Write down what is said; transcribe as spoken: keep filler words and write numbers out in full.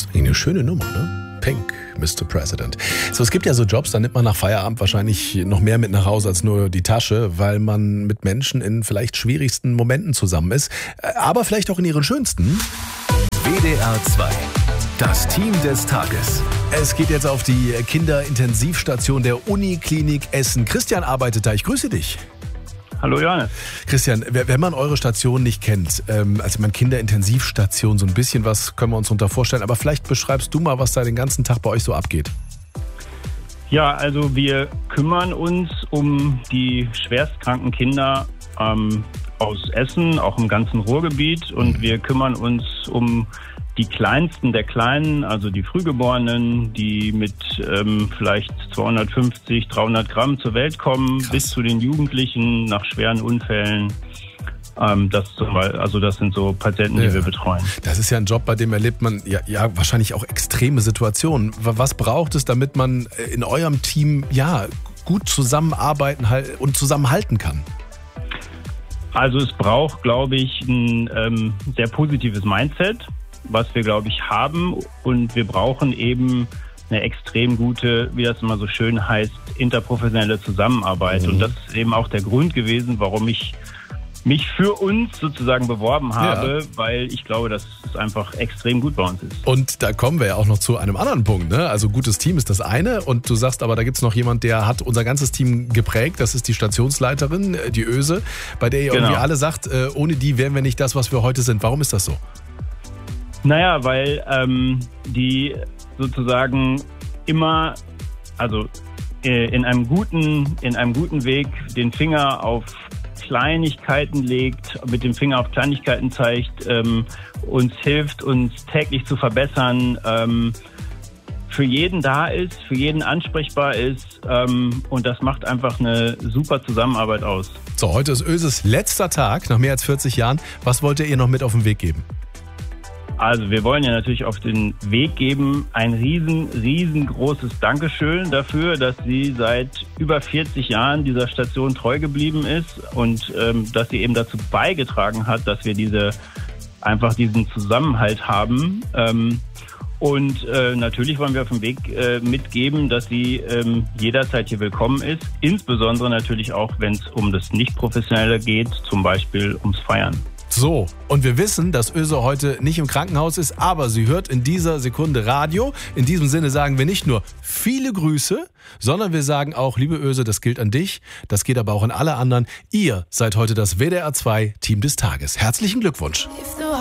ist eine schöne Nummer, ne? Pink, Mister President. So, es gibt ja so Jobs, da nimmt man nach Feierabend wahrscheinlich noch mehr mit nach Hause als nur die Tasche, weil man mit Menschen in vielleicht schwierigsten Momenten zusammen ist, aber vielleicht auch in ihren schönsten. W D R zwei. Das Team des Tages. Es geht jetzt auf die Kinderintensivstation der Uniklinik Essen. Christian arbeitet da. Ich grüße dich. Hallo Johannes. Christian, wenn man eure Station nicht kennt, also man Kinderintensivstation, so ein bisschen was können wir uns darunter vorstellen, aber vielleicht beschreibst du mal, was da den ganzen Tag bei euch so abgeht. Ja, also wir kümmern uns um die schwerstkranken Kinder ähm, aus Essen, auch im ganzen Ruhrgebiet, und wir kümmern uns um die Kleinsten der Kleinen, also die Frühgeborenen, die mit ähm, vielleicht zweihundertfünfzig, dreihundert Gramm zur Welt kommen, Krass. bis zu den Jugendlichen nach schweren Unfällen. Ähm, das, zum Beispiel, also das sind so Patienten, die ja. wir betreuen. Das ist ja ein Job, bei dem erlebt man ja, ja wahrscheinlich auch extreme Situationen. Was braucht es, damit man in eurem Team ja gut zusammenarbeiten und zusammenhalten kann? Also es braucht, glaube ich, ein ähm, sehr positives Mindset, was wir, glaube ich, haben. Und wir brauchen eben eine extrem gute, wie das immer so schön heißt, interprofessionelle Zusammenarbeit. Mhm. Und das ist eben auch der Grund gewesen, warum ich mich für uns sozusagen beworben habe, ja. weil ich glaube, dass es einfach extrem gut bei uns ist. Und da kommen wir ja auch noch zu einem anderen Punkt, ne? Also gutes Team ist das eine, und du sagst aber, da gibt es noch jemand, der hat unser ganzes Team geprägt, das ist die Stationsleiterin, die Öse, bei der ihr genau. irgendwie alle sagt, ohne die wären wir nicht das, was wir heute sind. Warum ist das so? Naja, weil ähm, die sozusagen immer, also äh, in einem guten, in einem guten Weg den Finger auf Kleinigkeiten legt, mit dem Finger auf Kleinigkeiten zeigt, ähm, uns hilft, uns täglich zu verbessern, ähm, für jeden da ist, für jeden ansprechbar ist, ähm, und das macht einfach eine super Zusammenarbeit aus. So, heute ist Öses letzter Tag, nach mehr als vierzig Jahren. Was wollt ihr ihr noch mit auf den Weg geben? Also wir wollen ja natürlich auf den Weg geben ein riesen, riesengroßes Dankeschön dafür, dass sie seit über vierzig Jahren dieser Station treu geblieben ist und ähm, dass sie eben dazu beigetragen hat, dass wir diese einfach diesen Zusammenhalt haben. Ähm, und äh, natürlich wollen wir auf dem Weg äh, mitgeben, dass sie ähm, jederzeit hier willkommen ist, insbesondere natürlich auch, wenn es um das Nicht-Professionelle geht, zum Beispiel ums Feiern. So, und wir wissen, dass Öse heute nicht im Krankenhaus ist, aber sie hört in dieser Sekunde Radio. In diesem Sinne sagen wir nicht nur viele Grüße, sondern wir sagen auch, liebe Öse, das gilt an dich, das geht aber auch an alle anderen. Ihr seid heute das W D R zwei Team des Tages. Herzlichen Glückwunsch.